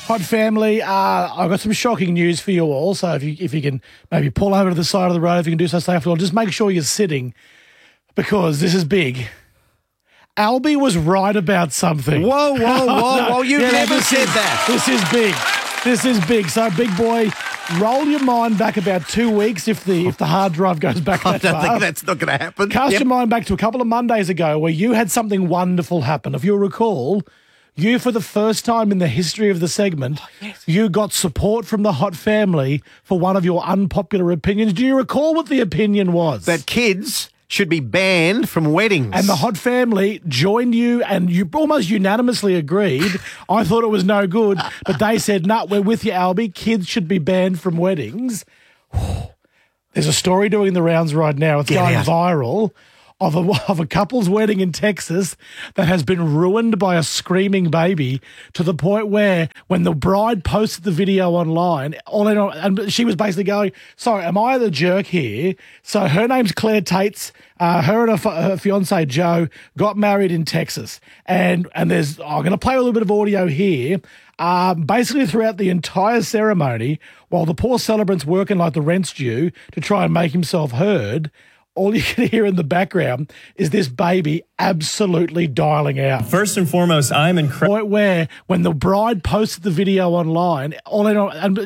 Hot family, I've got some shocking news for you all. So if you can maybe pull over to the side of the road, if you can do so safely, or just make sure you're sitting because this is big. Albie was right about something. Whoa. You've never said that. This is big. This is big. So, big boy, roll your mind back about 2 weeks if the hard drive goes back that far. I don't think that's not going to happen. Cast your mind back to a couple of Mondays ago where you had something wonderful happen. If you'll recall, you, for the first time in the history of the segment, you got support from the Hot family for one of your unpopular opinions. Do you recall what the opinion was? That kids should be banned from weddings. And the Hot family joined you and you almost unanimously agreed. I thought it was no good, but they said, no, we're with you, Albie. Kids should be banned from weddings. There's a story doing the rounds right now. It's going viral of a couple's wedding in Texas that has been ruined by a screaming baby to the point where when the bride posted the video online, and she was basically going, sorry, am I the jerk here? So her name's Claire Tates. Her and her fiance Joe got married in Texas. And there's, I'm going to play a little bit of audio here. Basically throughout the entire ceremony, while the poor celebrant's working like the rent's due to try and make himself heard, all you can hear in the background is this baby absolutely dialing out. First and foremost, I'm incredible. Point where when the bride posted the video online, and